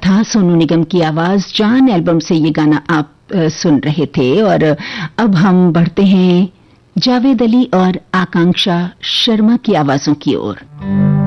था सोनू निगम की आवाज, जान एल्बम से ये गाना आप सुन रहे थे। और अब हम बढ़ते हैं जावेद अली और आकांक्षा शर्मा की आवाजों की ओर।